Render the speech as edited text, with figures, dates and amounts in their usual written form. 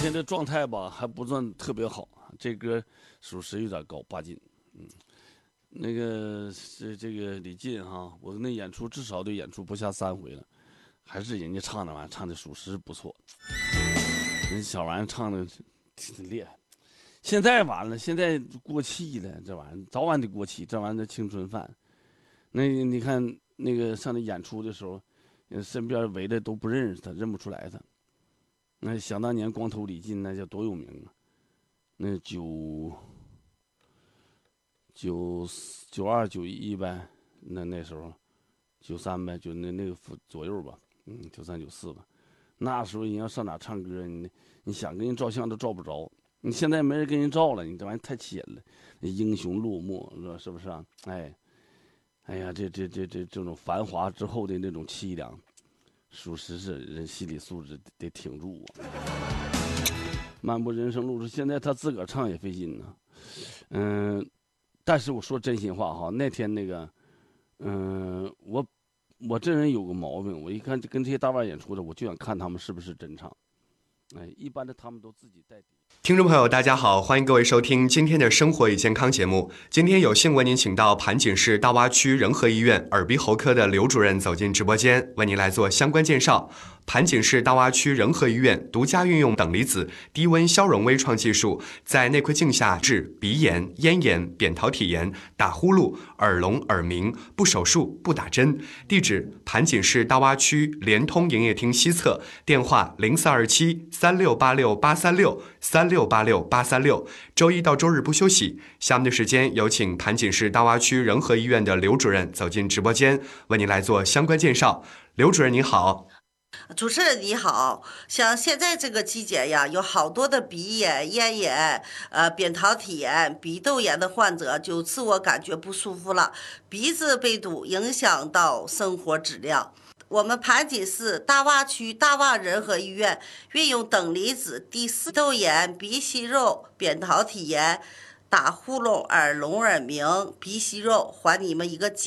天这状态吧还不算特别好，这歌属实有点高，8斤。那个是这个李进哈，我那演出至少得演出不下3回了，还是人家唱的玩意儿唱的属实不错，人小玩意儿唱的挺厉害。现在完了，现在过气了，这玩意儿早晚得过气，这玩意儿青春饭。那你看那个上那演出的时候，身边围的都不认识他，认不出来他。那想当年光头李进那叫多有名啊！那92、91呗，那时候93呗，就那个左右吧，93、94吧。那时候人要上哪唱歌，你想跟人照相都照不着。你现在没人跟人照了，你这玩意太气人了。英雄落寞，是不是啊？哎呀，这种繁华之后的那种凄凉，属实是人心理素质得挺住啊。漫步人生路上，现在他自个儿唱也费劲呢。但是我说真心话哈，那天那个，我这人有个毛病，我一看跟这些大腕演出的，我就想看他们是不是真唱。一般的他们都自己带底。 听众朋友，大家好，欢迎各位收听今天的生活与健康节目。今天有幸为您请到盘锦市大洼区仁和医院耳鼻喉科的刘主任走进直播间，为您来做相关介绍。盘锦市大洼区仁和医院独家运用等离子低温消融微创技术，在内窥镜下治鼻炎、咽炎、扁桃体炎、打呼噜、耳聋、耳鸣，不手术、不打针。地址：盘锦市大洼区联通营业厅西侧，电话0427-3686-836-3686-836。周一到周日不休息。下面的时间有请盘锦市大洼区仁和医院的刘主任走进直播间，为您来做相关介绍。刘主任您好。 主持人你好，像现在这个季节呀，有好多的鼻炎、咽炎、扁桃体炎、鼻窦炎的患者就自我感觉不舒服了，鼻子被堵，影响到生活质量。我们盘锦市大洼区大洼仁和医院运用等离子第4窦炎、鼻息肉、扁桃体炎、打呼噜、耳聋耳鸣、鼻息肉，还你们一个